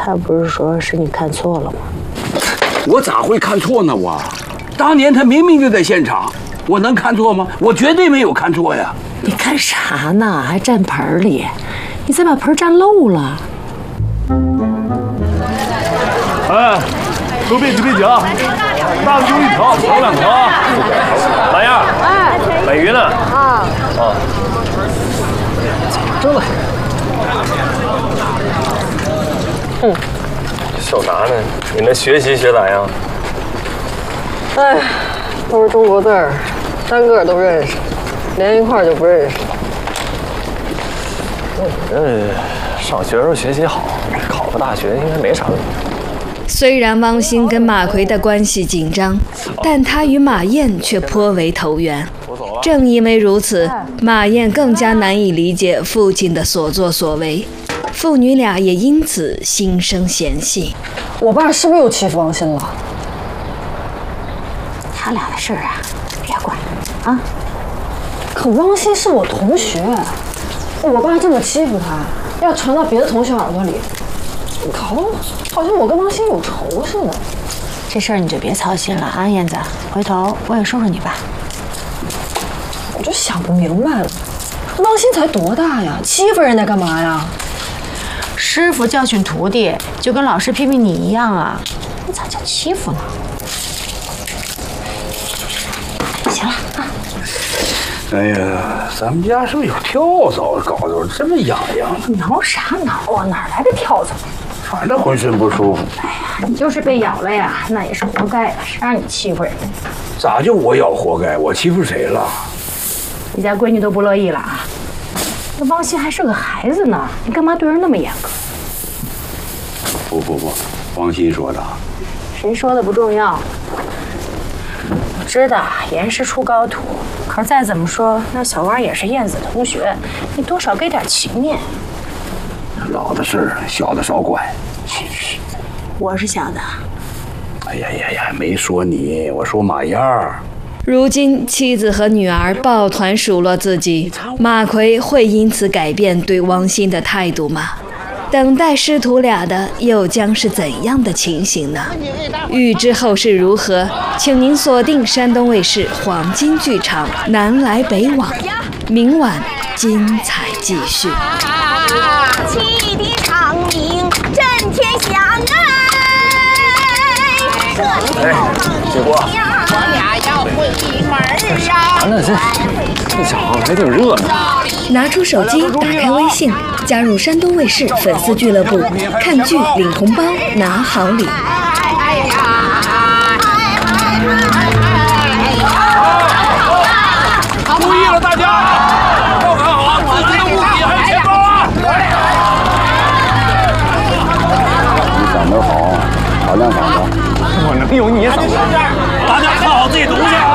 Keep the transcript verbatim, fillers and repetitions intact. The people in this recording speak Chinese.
他不是说是你看错了吗？ 我咋会看错呢？我，当年他明明就在现场，我能看错吗？我绝对没有看错呀！ 你干啥呢？还蘸盆里，你再把盆蘸漏了。 哎，都别急别急啊，大的就一条，小的两条啊。老样，哎，美鱼呢？啊啊，怎么了？嗯，笑啥呢？你那学习学咋样？ 哎，都是中国字儿，单个都认识，连一块儿就不认识。 那你这上学时候学习好，考个大学应该没啥问题。 虽然汪鑫跟马奎的关系紧张，但他与马燕却颇为投缘。正因为如此，马燕更加难以理解父亲的所作所为，父女俩也因此心生嫌隙。 我爸是不是又欺负汪鑫了？ 他俩的事儿啊，别管啊。 可汪鑫是我同学，我爸这么欺负他，要传到别的同学耳朵里，好像好像我跟汪鑫有仇似的。 这事儿你就别操心了啊，燕子，回头我也说说你爸。 我就想不明白了，汪鑫才多大呀，欺负人家干嘛呀？ 师傅教训徒弟，就跟老师批评你一样啊，那咋叫欺负呢？行了啊。 哎呀，咱们家是不是有跳蚤？搞得我这么痒痒。 挠啥挠啊？哪来的跳蚤？ 反正浑身不舒服。 哎呀，你就是被咬了呀，那也是活该的，谁让你欺负人家？ 咋就我咬活该？我欺负谁了？ 你家闺女都不乐意了啊？那汪鑫还是个孩子呢，你干嘛对人那么严格？ 不不不，汪鑫说的。 谁说的不重要。我知道严师出高徒，可是再怎么说，那小汪也是燕子同学，你多少给点情面。 老的事儿，小的少管。 我是小的。 哎呀呀呀，没说你，我说马燕儿。 如今妻子和女儿抱团数落自己，马奎会因此改变对汪鑫的态度吗？等待师徒俩的又将是怎样的情形呢？欲知后事如何，请您锁定山东卫视黄金剧场《南来北往》，明晚精彩继续。 汽笛长鸣震天响哎，结果我俩要回门啊！ 那这这家伙还挺热闹。 拿出手机，打开微信，加入山东卫视粉丝俱乐部，看剧领红包拿好礼。 哎呀！ 注意了，大家，要看好自己的物品还有钱包啊！ 你嗓门好，好亮嗓子。 我能有你嗓子？大家看好自己东西啊！